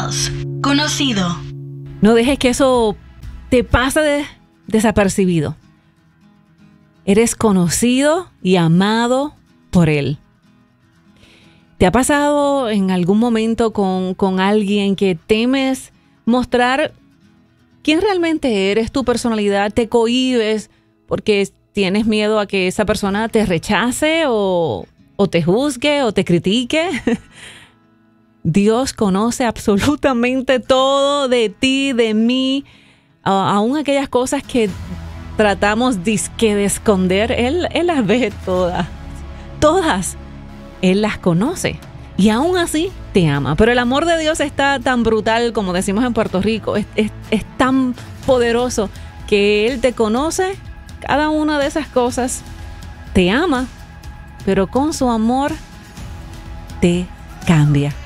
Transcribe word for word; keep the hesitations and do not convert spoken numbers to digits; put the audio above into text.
Charles, conocido. No dejes que eso te pase de, desapercibido. Eres conocido y amado por Él. ¿Te ha pasado en algún momento con, con alguien que temes mostrar quién realmente eres, tu personalidad? ¿Te cohibes porque tienes miedo a que esa persona te rechace o, o te juzgue o te critique? Dios conoce absolutamente todo de ti, de mí, aún aquellas cosas que tratamos disque de esconder. Él, él las ve todas, todas. Él las conoce y aún así te ama. Pero el amor de Dios está tan brutal, como decimos en Puerto Rico, es, es, es tan poderoso que Él te conoce cada una de esas cosas, te ama, pero con su amor te cambia.